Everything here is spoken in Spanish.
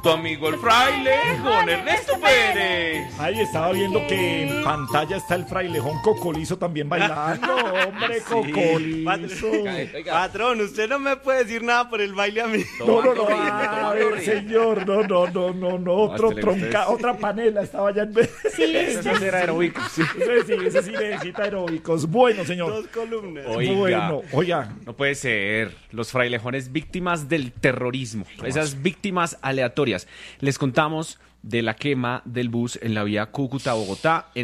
Tu amigo el frailejón Ernesto Pérez. Ay, estaba viendo que en pantalla está el frailejón Cocolizo también bailando. Hombre, Cocolizo. Patrón, usted no me puede decir nada por el baile a mí. No, a ver, señor, no, otra panela estaba ya en vez. Sí, Eso era aeróbico. Sí. Ese sí necesita aeróbicos. Bueno, señor. 2 columnas. Oiga. No puede ser. Los frailejones víctimas del terrorismo. Esas víctimas aleatorias. Les contamos de la quema del bus en la vía Cúcuta-Bogotá.